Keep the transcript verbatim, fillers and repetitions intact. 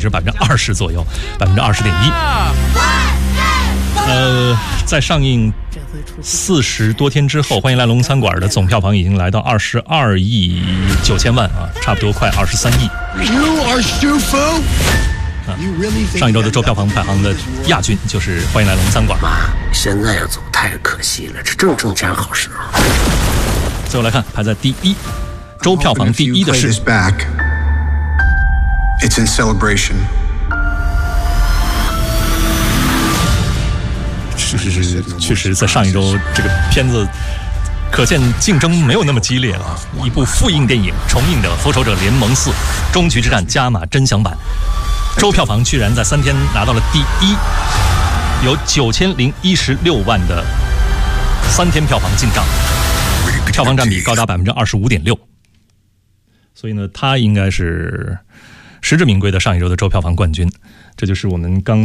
值百分之二十左右，百分之二十点一。呃，在上映四十多天之后，《欢迎来龙餐馆》的总票房已经来到二十二亿九千万啊，差不多快二十三亿。啊，上一周的周票房排行的亚军就是《欢迎来龙餐馆》。 妈，现在要走太可惜了，这正挣钱好时候。 最后来看，排在第一，周票房第一的是。 It's in celebration. 是是是，确实在上一周这个片子可见竞争没有那么激烈了。一部复映电影重映的《复仇者联盟四：终局之战》加码真享版，周票房居然在三天拿到了第一，有九千零一十六万的三天票房进账，票房占比高达百分之二十五点六。所以呢，它应该是实至名归的上一周的周票房冠军。这就是我们刚